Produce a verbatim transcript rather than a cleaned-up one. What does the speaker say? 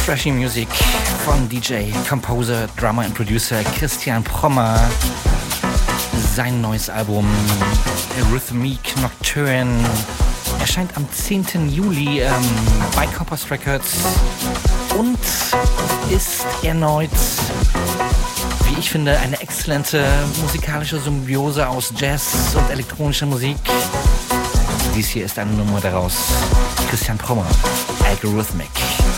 Trashy Music von D J, Composer, Drummer und Producer Christian Prommer. Sein neues Album Rhythmic Nocturne erscheint am zehnten Juli ähm, bei Compass Records und ist erneut, wie ich finde, eine exzellente musikalische Symbiose aus Jazz und elektronischer Musik. Dies hier ist eine Nummer daraus. Christian Prommer, Algorithmic.